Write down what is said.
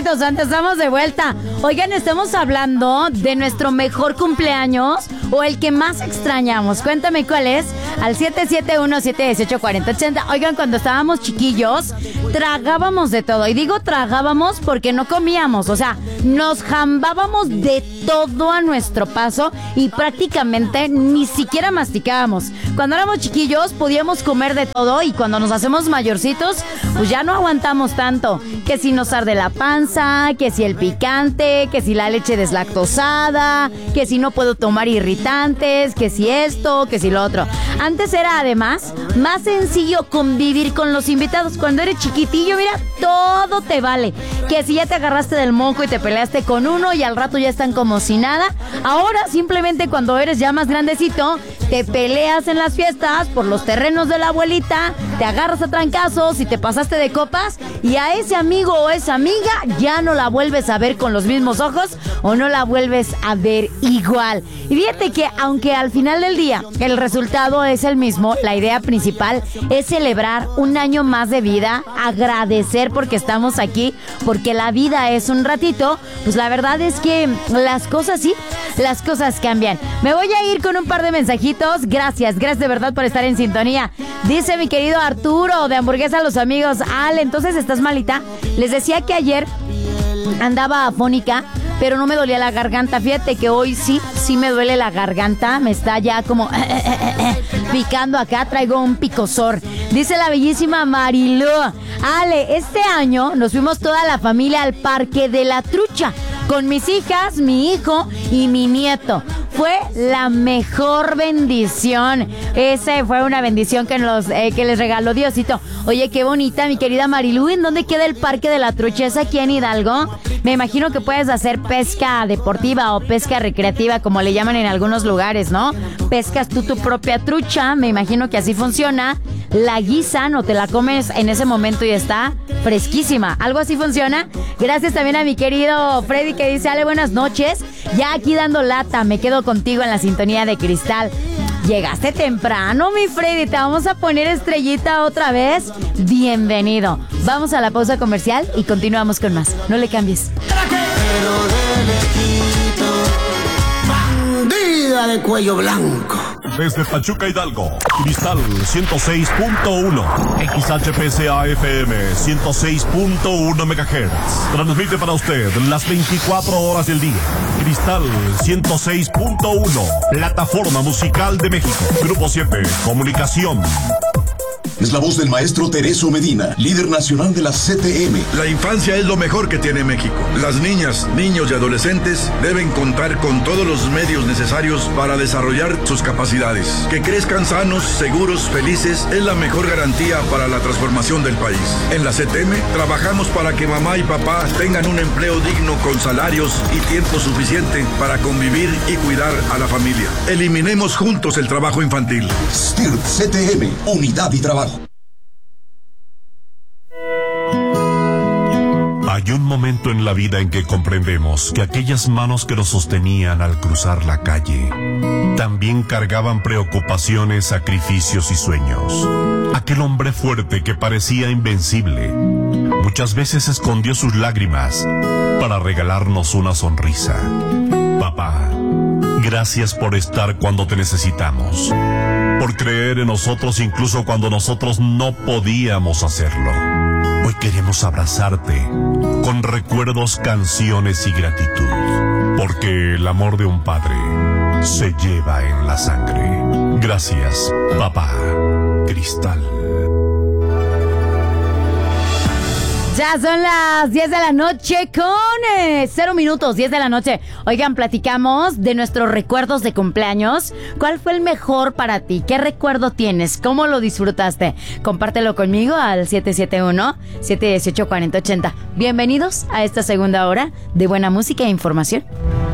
Espíritu Santo, estamos de vuelta. Oigan, estamos hablando de nuestro mejor cumpleaños o el que más extrañamos. Cuéntame cuál es, al 771-718-4080. Oigan, cuando estábamos chiquillos, tragábamos de todo. Y digo tragábamos porque no comíamos, o sea, nos jambábamos de todo a nuestro paso y prácticamente ni siquiera masticábamos. Cuando éramos chiquillos podíamos comer de todo y cuando nos hacemos mayorcitos, pues ya no aguantamos tanto. Que si nos arde la panza, que si el picante, que si la leche deslactosada, que si no puedo tomar irritantes, que si esto, que si lo otro. Antes era además más sencillo convivir con los invitados. Cuando eres chiquitillo, mira, todo te vale. Que si ya te agarraste del moco y te peleaste con uno y al rato ya están como si nada. Ahora simplemente cuando eres ya más grandecito, te peleas en las fiestas por los terrenos de la abuelita, te agarras a trancazos y te pasaste de copas y a ese amigo o esa amiga ya no la vuelves a ver con los mismos ojos o no la vuelves a ver igual. Y fíjate que aunque al final del día el resultado es el mismo, la idea principal es celebrar un año más de vida, agradecer porque estamos aquí, porque la vida es un ratito, pues la verdad es que las cosas sí, las cosas cambian. Me voy a ir con un par de mensajitos. Gracias de verdad por estar en sintonía. Dice mi querido Arturo de Hamburguesa a los amigos. Ale, entonces estás malita. Les decía que ayer andaba afónica, pero no me dolía la garganta. Fíjate que hoy sí me duele la garganta. Me está ya como picando acá. Traigo un picosor. Dice la bellísima Marilú. Ale, este año nos fuimos toda la familia al Parque de la Trucha con mis hijas, mi hijo y mi nieto. Fue la mejor bendición. Esa fue una bendición que les regaló Diosito. Oye, qué bonita, mi querida Marilú. ¿En dónde queda el Parque de la Trucha? ¿Es aquí en Hidalgo? Me imagino que puedes hacer pesca deportiva o pesca recreativa, como le llaman en algunos lugares, ¿no? Pescas tú tu propia trucha. Me imagino que así funciona. La guisan o te la comes en ese momento y está fresquísima. ¿Algo así funciona? Gracias también a mi querido Freddy que dice, Ale, buenas noches. Ya aquí dando lata, me quedo contigo en la sintonía de Cristal. Llegaste temprano, mi Freddy. Te vamos a poner estrellita otra vez. Bienvenido. Vamos a la pausa comercial y continuamos con más. No le cambies. Bandida de cuello blanco. Desde Pachuca, Hidalgo, Cristal 106.1, XHPSA FM 106.1 MHz. Transmite para usted las 24 horas del día. Cristal 106.1, plataforma musical de México. Grupo 7, comunicación. Es la voz del maestro Tereso Medina, líder nacional de la CTM. La infancia es lo mejor que tiene México. Las niñas, niños y adolescentes deben contar con todos los medios necesarios para desarrollar sus capacidades. Que crezcan sanos, seguros, felices es la mejor garantía para la transformación del país. En la CTM trabajamos para que mamá y papá tengan un empleo digno con salarios y tiempo suficiente para convivir y cuidar a la familia. Eliminemos juntos el trabajo infantil. STIRT CTM, unidad y trabajo. Hay un momento en la vida en que comprendemos que aquellas manos que nos sostenían al cruzar la calle también cargaban preocupaciones, sacrificios y sueños. Aquel hombre fuerte que parecía invencible muchas veces escondió sus lágrimas para regalarnos una sonrisa. Papá, gracias por estar cuando te necesitamos, por creer en nosotros incluso cuando nosotros no podíamos hacerlo. Hoy queremos abrazarte con recuerdos, canciones y gratitud, porque el amor de un padre se lleva en la sangre. Gracias, papá. Cristal. Ya son las 10 de la noche con 0 minutos, 10 de la noche. Oigan, platicamos de nuestros recuerdos de cumpleaños. ¿Cuál fue el mejor para ti? ¿Qué recuerdo tienes? ¿Cómo lo disfrutaste? Compártelo conmigo al 771-718-4080. Bienvenidos a esta segunda hora de buena música e información.